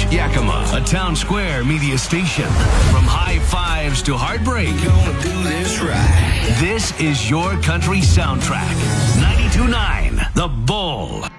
Yakima, a Town Square media station. From high fives to heartbreak. Gonna do this right. This is your country soundtrack. 92.9 The Bull.